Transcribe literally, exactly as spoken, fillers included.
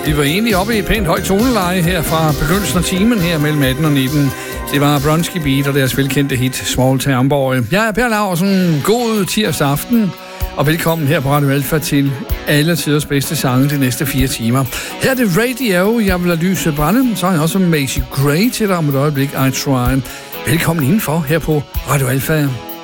Vi var egentlig oppe i et pænt højt toneleje her fra begyndelsen af timen her mellem atten og nitten. Det var Bronski Beat og deres velkendte hit Small Town Boy. Jeg er Per Laursen. God tirsdag aften. Og velkommen her på Radio Alfa til alle tiders bedste sange de næste fire timer. Her er det Radio. Jeg vil have lyset brænde. Så har jeg også Macy Gray til dig om et øjeblik. I Try. Velkommen indenfor her på Radio Alfa.